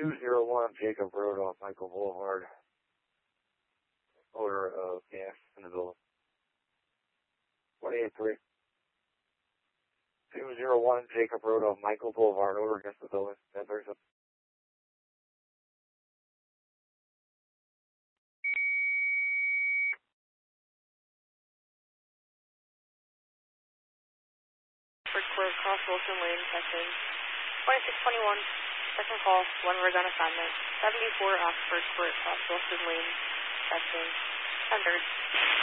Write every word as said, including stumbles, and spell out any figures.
two oh one Jacob Road off Michael Boulevard. Odor of gas in the building. one eight three. two oh one Jacob Road off Michael Boulevard. Odor against the building. ten thirty-seven. Oxford Court, cross Wilson Lane, section twenty-six twenty-one. Second call, one word on assignment. seventy-four Oxford Court, cross Wilson Lane, section ten thirty.